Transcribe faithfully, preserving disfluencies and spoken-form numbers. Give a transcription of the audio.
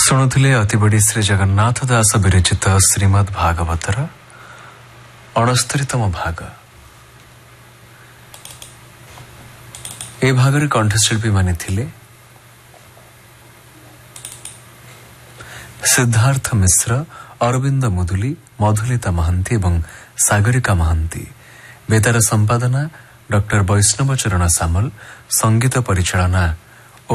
ଶୁଣୁଥିଲେ ଅତିବଡ଼ି ଶ୍ରୀ ଜଗନ୍ନାଥ ଦାସ ବିରଚିତ ଶ୍ରୀମଦ୍ ଭାଗବତର ଅଣସ୍ତରୀତମ ଭାଗ। ଏ ଭାଗରେ କଣ୍ଠଶିଳ୍ପୀମାନେ ଥିଲେ ସିଦ୍ଧାର୍ଥ ମିଶ୍ର, ଅରବିନ୍ଦ ମୁଦୁଲି, ମଧୁଲିତା ମହାନ୍ତି ଏବଂ ସାଗରିକା ମହାନ୍ତି। ବେତାର ସମ୍ପାଦନା ଡକ୍ଟର ବୈଷ୍ଣବ ଚରଣ ସାମଲ। ସଙ୍ଗୀତ ପରିଚାଳନା